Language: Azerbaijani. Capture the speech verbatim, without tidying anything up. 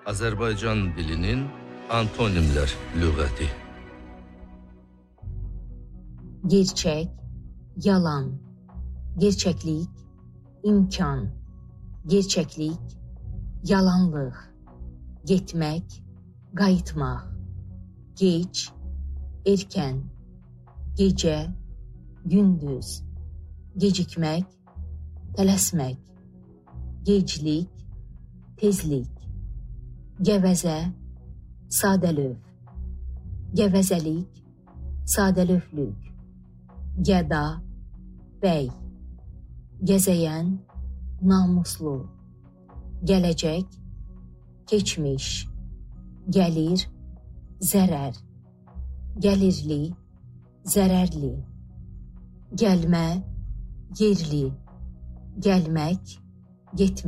Azərbaycan dilinin antonimlər lüğəti. Gerçək, yalan, gerçəklik, imkan, gerçəklik, yalanlıq, getmək, qayıtmaq, gec, erkən, gecə, gündüz, gecikmək, tələsmək, geclik, tezlik, gəvəzə, sadəlöv, gəvəzəlik, sadəlövlük, gəda, bəy, gəzəyən, namuslu, gələcək, keçmiş, gəlir, zərər, gəlirli, zərərli, gəlmə, yerli, gəlmək, getmək.